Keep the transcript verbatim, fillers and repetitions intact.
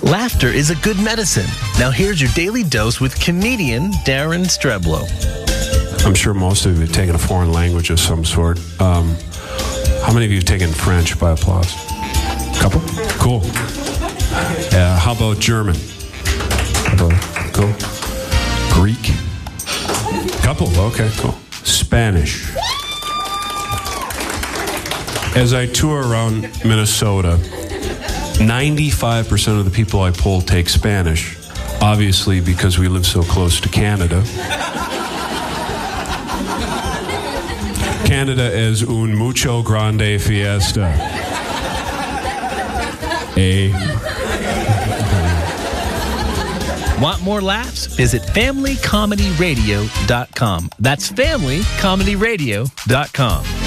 Laughter is a good medicine. Now here's your daily dose with comedian Darren Streblow. I'm sure most of you have taken a foreign language of some sort. Um, how many of you have taken French by applause? Couple? Cool. Uh, how about German? How about, cool. Greek? Couple, okay, cool. Spanish. As I tour around Minnesota, ninety-five percent of the people I poll take Spanish, obviously because we live so close to Canada. Canada es un mucho grande fiesta. A. Want more laughs? Visit family comedy radio dot com. That's family comedy radio dot com.